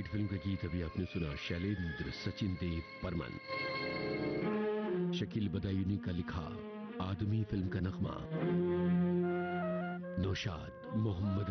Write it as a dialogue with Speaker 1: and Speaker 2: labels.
Speaker 1: Fight film का गीत अभी आपने सुना, शैलेंद्र सचिन देव बर्मन। शकील बदायूनी का लिखा आदमी फिल्म का नगमा, नौशाद मोहम्मद